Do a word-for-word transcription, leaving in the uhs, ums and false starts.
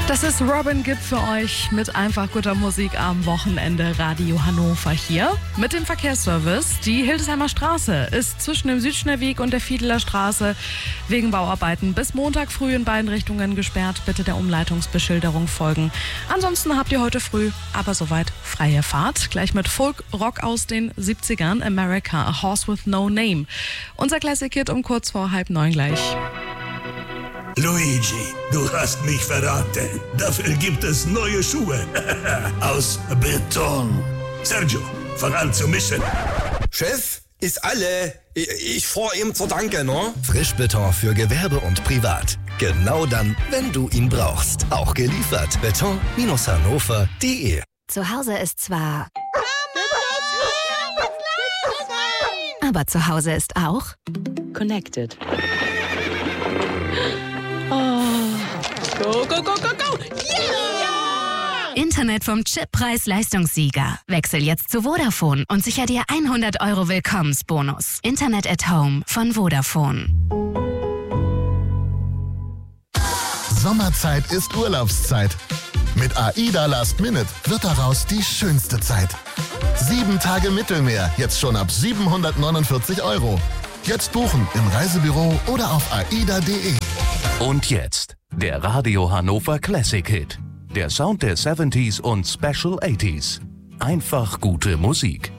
Das ist Robin Gibb für euch mit einfach guter Musik am Wochenende. Radio Hannover hier mit dem Verkehrsservice. Die Hildesheimer Straße ist zwischen dem Südschnellweg und der Fiedeler Straße wegen Bauarbeiten bis Montag früh in beiden Richtungen gesperrt. Bitte der Umleitungsbeschilderung folgen. Ansonsten habt ihr heute früh aber soweit freie Fahrt. Gleich mit Folk-Rock aus den siebzigern. America, A Horse with No Name. Unser Classic Hit um kurz vor halb neun gleich. Luigi, du hast mich verraten. Dafür gibt es neue Schuhe. Aus Beton. Sergio, fang an zu mischen. Chef, ist alle. Ich, ich fahr ihm zur Danke, ne? Frischbeton für Gewerbe und Privat. Genau dann, wenn du ihn brauchst. Auch geliefert. Beton Hannover punkt de. Zu Hause ist zwar... Aber zu Hause ist auch... Connected. Oh. Go, go, go, go, go! Yeah! Internet vom Chip-Preis-Leistungssieger. Wechsel jetzt zu Vodafone und sicher dir hundert Euro Willkommensbonus. Internet at Home von Vodafone. Sommerzeit ist Urlaubszeit. Mit AIDA Last Minute wird daraus die schönste Zeit. Sieben Tage Mittelmeer, jetzt schon ab siebenhundertneunundvierzig Euro. Jetzt buchen im Reisebüro oder auf aida punkt de. Und jetzt der Radio Hannover Classic Hit. Der Sound der siebziger und Special achtziger. Einfach gute Musik.